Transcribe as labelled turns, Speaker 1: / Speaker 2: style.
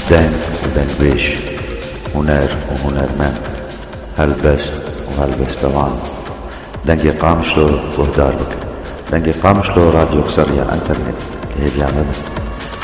Speaker 1: دنگ ودنگ بيش، هنر وهنرمند، هلبست وهلبستوان. دنگ قامشلو وهدار بك، دنگ قامشلو راديو قصرية انترنت اللي بيعمل